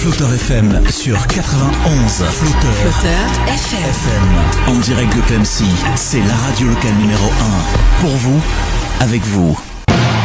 Flouter FM sur 91. Flouter FM. En direct de Clemcy, c'est la radio locale numéro 1. Pour vous, avec vous.